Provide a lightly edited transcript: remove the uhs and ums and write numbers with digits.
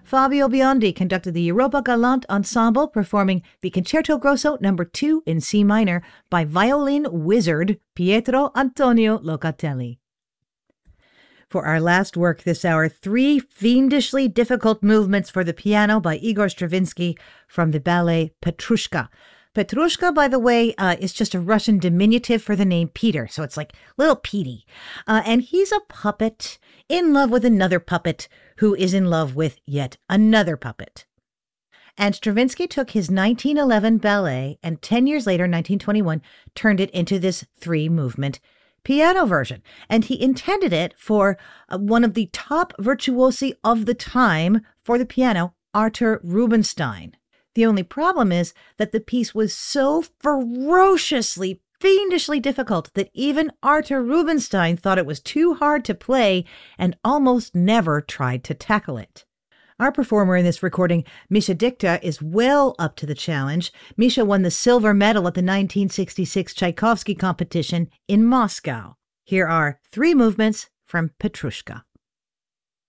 Fabio Biondi conducted the Europa Galante Ensemble, performing the Concerto Grosso No. 2 in C minor by violin wizard Pietro Antonio Locatelli. For our last work this hour, 3 fiendishly difficult movements for the piano by Igor Stravinsky from the ballet Petrushka. Petrushka, by the way, is just a Russian diminutive for the name Peter, so it's like little Petey. And he's a puppet in love with another puppet who is in love with yet another puppet. And Stravinsky took his 1911 ballet and 10 years later, 1921, turned it into this 3-movement piano version. And he intended it for one of the top virtuosi of the time for the piano, Artur Rubinstein. The only problem is that the piece was so ferociously, fiendishly difficult that even Artur Rubinstein thought it was too hard to play and almost never tried to tackle it. Our performer in this recording, Misha Dikta, is well up to the challenge. Misha won the silver medal at the 1966 Tchaikovsky competition in Moscow. Here are 3 movements from Petrushka.